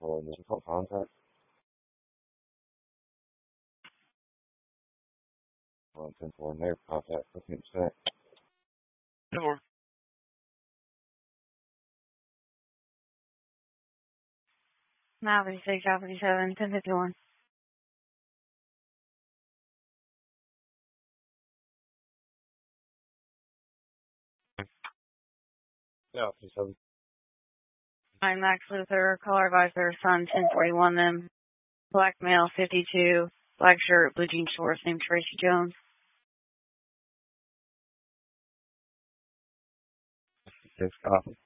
for initial contact. 10-4 negative contact, 15%. 10-4. Mile 56, Alpha 57, 1051. Yeah, 57. I'm Max Luther, caller advisor, son 1041 them. Black male 52, black shirt, blue jean shorts, named Tracy Jones. 6 copy.